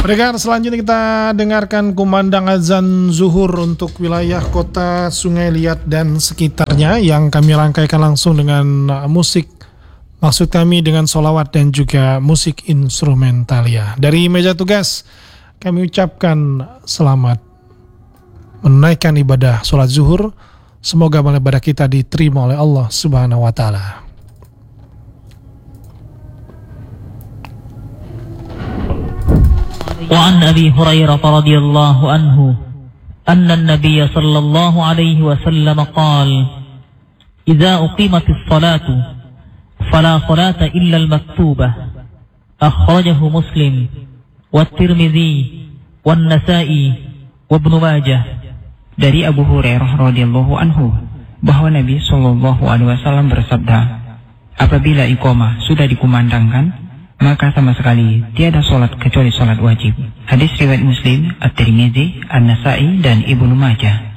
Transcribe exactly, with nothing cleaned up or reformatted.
Pendengar, selanjutnya kita dengarkan kumandang azan zuhur untuk wilayah kota Sungai Liat dan sekitarnya yang kami rangkaikan langsung dengan musik, maksud kami dengan solawat dan juga musik instrumentalia. Dari meja tugas kami ucapkan selamat menunaikan ibadah sholat zuhur. Semoga amal ibadah kita diterima oleh Allah Subhanahu wa taala. وعن أبي هريرة رضي الله عنه أن النبي صلى الله عليه وسلم قال إذا أقيمت الصلاة فلا صلاة إلا المكتوبة أخرجه مسلم والترمذي والنسائي وابن ماجه. Dari Abu Hurairah radhiyallahu anhu bahwa Nabi sallallahu alaihi wasallam bersabda, apabila iqamah sudah dikumandangkan, maka sama sekali tiada solat kecuali solat wajib. Hadis riwayat Muslim, At-Tirmidzi, An-Nasa'i dan Ibnu Majah.